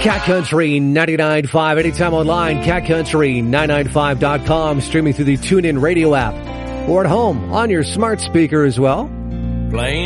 Cat Country 99.5, anytime online, catcountry995.com, streaming through the TuneIn radio app, or at home on your smart speaker as well. Plain